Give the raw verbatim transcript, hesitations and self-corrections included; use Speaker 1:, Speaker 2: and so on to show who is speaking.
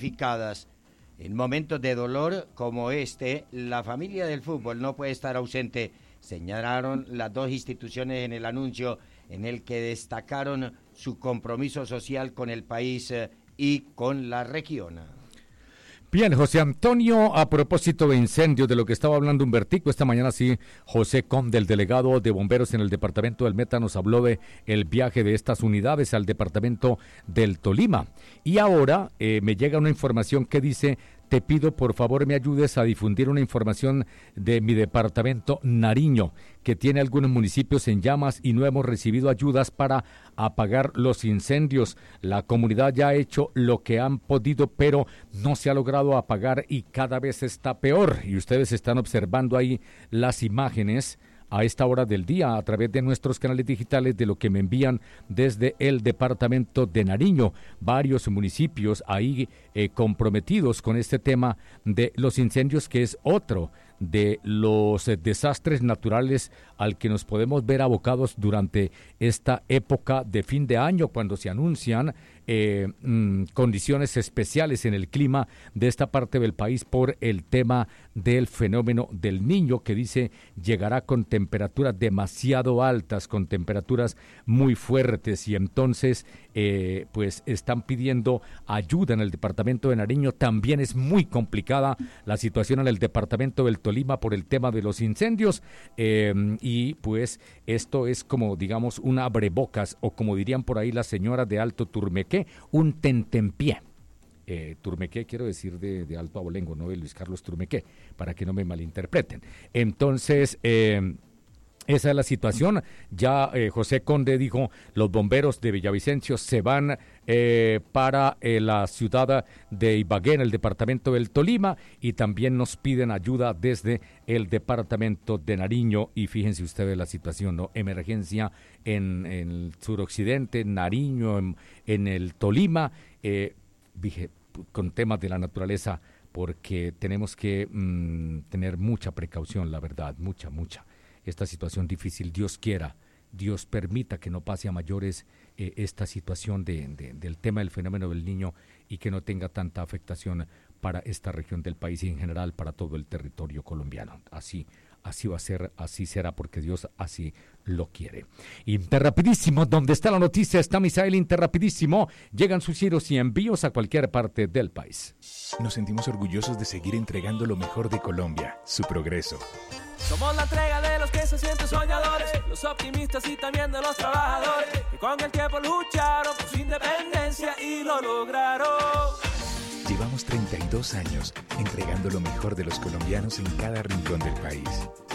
Speaker 1: damnificadas. En momentos de dolor como este, la familia del fútbol no puede estar ausente, señalaron las dos instituciones en el anuncio en el que destacaron su compromiso social con el país y con la región.
Speaker 2: Bien, José Antonio, a propósito de incendios, de lo que estaba hablando Humbertico, esta mañana sí, José Conde, el delegado de bomberos en el departamento del Meta, nos habló de el viaje de estas unidades al departamento del Tolima. Y ahora eh, me llega una información que dice: te pido por favor me ayudes a difundir una información de mi departamento Nariño, que tiene algunos municipios en llamas y no hemos recibido ayudas para apagar los incendios. La comunidad ya ha hecho lo que han podido, pero no se ha logrado apagar y cada vez está peor. Y ustedes están observando ahí las imágenes a esta hora del día a través de nuestros canales digitales de lo que me envían desde el departamento de Nariño. Varios municipios ahí eh, comprometidos con este tema de los incendios, que es otro de los eh, desastres naturales al que nos podemos ver abocados durante esta época de fin de año, cuando se anuncian eh, mmm, condiciones especiales en el clima de esta parte del país por el tema del fenómeno del Niño, que dice llegará con temperaturas demasiado altas, con temperaturas muy fuertes, y entonces eh, pues están pidiendo ayuda en el departamento de Nariño. También es muy complicada la situación en el departamento del Tolima por el tema de los incendios, eh, y pues esto es como, digamos, un abrebocas, o como dirían por ahí las señoras de Alto Turmequé, un tentempié. Eh, Turmequé quiero decir de, de Alto Abolengo, no de Luis Carlos Turmequé, para que no me malinterpreten. Entonces, eh, esa es la situación. Ya eh, José Conde dijo, los bomberos de Villavicencio se van eh, para eh, la ciudad de Ibagué, en el departamento del Tolima, y también nos piden ayuda desde el departamento de Nariño. Y fíjense ustedes la situación, ¿no? Emergencia en, en el suroccidente, Nariño, en, en el Tolima, eh, dije, con temas de la naturaleza, porque tenemos que mmm, tener mucha precaución, la verdad, mucha, mucha. Esta situación difícil, Dios quiera, Dios permita que no pase a mayores eh, esta situación de, de, del tema del fenómeno del Niño, y que no tenga tanta afectación para esta región del país y en general para todo el territorio colombiano. Así, así va a ser, así será, porque Dios así lo quiere. Interrapidísimo, donde está la noticia está Misael. Interrapidísimo, llegan sus giros y envíos a cualquier parte del país.
Speaker 3: Nos sentimos orgullosos de seguir entregando lo mejor de Colombia, su progreso.
Speaker 4: Somos la entrega de los que se sienten soñadores, los optimistas y también de los trabajadores, que con el tiempo lucharon por su independencia y lo lograron.
Speaker 3: Llevamos treinta y dos años entregando lo mejor de los colombianos en cada rincón del país.